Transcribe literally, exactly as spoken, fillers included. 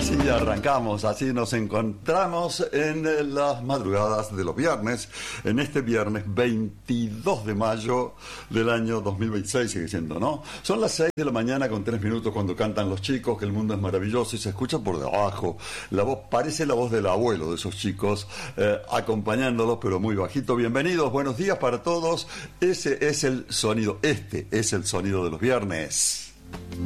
Así arrancamos, así nos encontramos en las madrugadas de los viernes, en este viernes veintidós de mayo del año dos mil veintiséis, sigue siendo, ¿no? Son las seis de la mañana con tres minutos cuando cantan los chicos, que el mundo es maravilloso, y se escucha por debajo. La voz parece la voz del abuelo de esos chicos, eh, acompañándolos, pero muy bajito. Bienvenidos, buenos días para todos. Ese es el sonido, este es el sonido de los viernes.